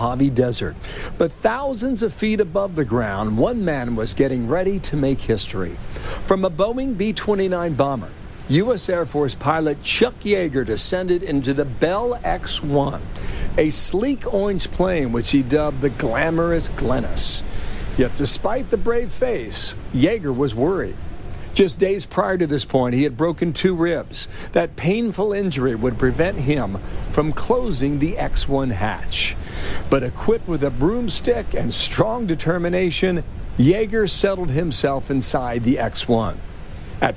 Mojave Desert. But thousands of feet above the ground, one man was getting ready to make history. From a Boeing B-29 bomber, U.S. Air Force pilot Chuck Yeager descended into the Bell X-1, a sleek orange plane which he dubbed the glamorous Glennis. Yet despite the brave face, Yeager was worried. Just days prior to this point, he had broken 2 ribs. That painful injury would prevent him from closing the X-1 hatch. But equipped with a broomstick and strong determination, Yeager settled himself inside the X-1.